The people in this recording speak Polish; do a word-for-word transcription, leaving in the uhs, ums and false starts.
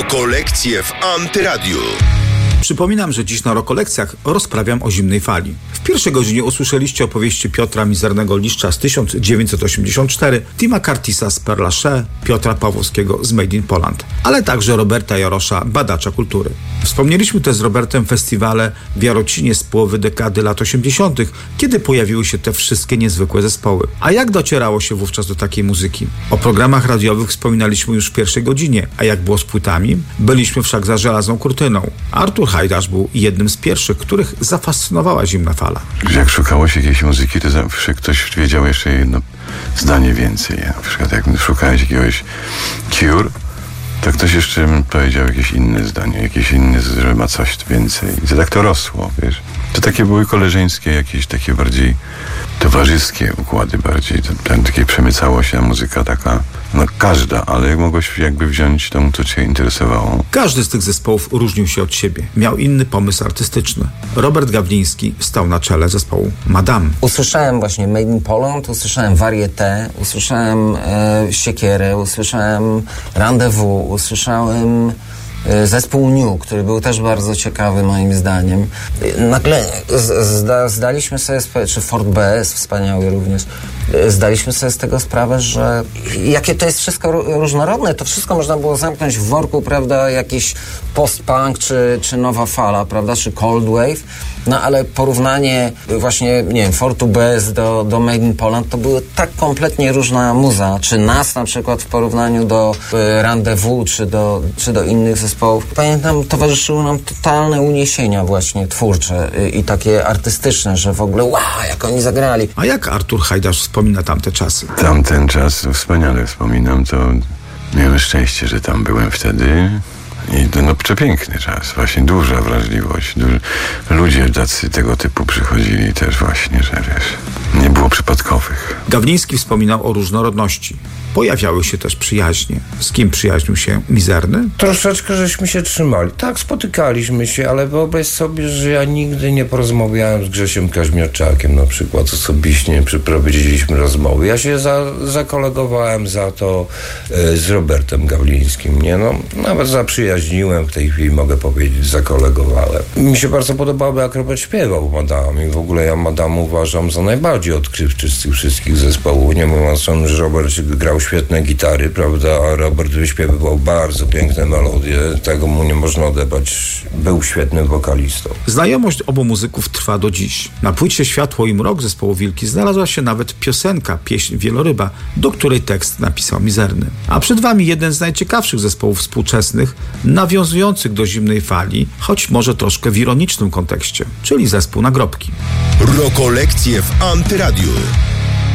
Rokolekcje w Antyradiu. Przypominam, że dziś na Rokolekcjach rozprawiam o zimnej fali. W pierwszej godzinie usłyszeliście opowieści Piotra Mizernego-Liszcza z tysiąc dziewięćset osiemdziesiąt cztery, Tima Curtisa z Père Lachaise, Piotra Pawłowskiego z Made in Poland, ale także Roberta Jarosza, badacza kultury. Wspomnieliśmy też z Robertem festiwale w Jarocinie z połowy dekady lat osiemdziesiątych, kiedy pojawiły się te wszystkie niezwykłe zespoły. A jak docierało się wówczas do takiej muzyki? O programach radiowych wspominaliśmy już w pierwszej godzinie, a jak było z płytami? Byliśmy wszak za żelazną kurtyną. Artur Hajdasz był jednym z pierwszych, których zafascynowała zimna fala. Jak szukało się jakiejś muzyki, to zawsze ktoś wiedział jeszcze jedno zdanie więcej. Na przykład jak szukałeś jakiegoś Cure, to ktoś jeszcze powiedział jakieś inne zdanie, jakieś inne, że ma coś więcej. I to tak to rosło, wiesz. To takie były koleżeńskie, jakieś takie bardziej towarzyskie układy bardziej. Tam takie przemycało się muzyka taka, no każda, ale jak mogłeś jakby wziąć tą, co cię interesowało. Każdy z tych zespołów różnił się od siebie. Miał inny pomysł artystyczny. Robert Gawliński stał na czele zespołu Madame. Usłyszałem właśnie Made in Poland, usłyszałem Varieté, usłyszałem e, Siekierę, usłyszałem Rendezvous, usłyszałem zespół New, który był też bardzo ciekawy moim zdaniem. Nagle zda, zdaliśmy sobie sprawę, czy Fort B S wspaniały również, zdaliśmy sobie z tego sprawę, że jakie to jest wszystko różnorodne, to wszystko można było zamknąć w worku, prawda, jakiś post-punk, czy, czy nowa fala, prawda, czy cold wave, no ale porównanie właśnie, nie wiem, Fortu B S do, do Made in Poland, to były tak kompletnie różna muza, czy nas na przykład w porównaniu do y, Rendezvous, czy do, czy do innych zespołów. Pamiętam, towarzyszyły nam totalne uniesienia właśnie twórcze y, i takie artystyczne, że w ogóle wow, jak oni zagrali. A jak Artur Hajdasz wspomina tamte czasy? Tamten czas wspaniale wspominam, to miałem szczęście, że tam byłem wtedy. I to no przepiękny czas, właśnie duża wrażliwość, duży, ludzie tacy tego typu przychodzili też właśnie, że wiesz, nie było przypadkowych. Gawliński wspominał o różnorodności. Pojawiały się też przyjaźnie. Z kim przyjaźnił się Mizerny? Troszeczkę żeśmy się trzymali. Tak, spotykaliśmy się, ale wyobraź sobie, że ja nigdy nie porozmawiałem z Grzesiem Kaźmierczakiem na przykład osobiście, nie przeprowadziliśmy rozmowy. Ja się za, zakolegowałem za to e, z Robertem Gawlińskim, nie? No, nawet zaprzyjaźniłem, w tej chwili mogę powiedzieć, zakolegowałem. Mi się bardzo podobało, jak Robert śpiewał Madame i w ogóle ja Madame uważam za najbardziej odkrywczy z tych wszystkich zespołów. Nie mówiąc o tym, że Robert grał świetne gitary, prawda, a Robert wyśpiewywał bardzo piękne melodie, tego mu nie można odebrać. Był świetnym wokalistą. Znajomość obu muzyków trwa do dziś. Na płycie Światło i mrok zespołu Wilki znalazła się nawet piosenka, pieśń Wieloryba, do której tekst napisał Mizerny. A przed wami jeden z najciekawszych zespołów współczesnych, nawiązujących do zimnej fali, choć może troszkę w ironicznym kontekście, czyli zespół Nagrobki. Rokolekcje w Antyradiu.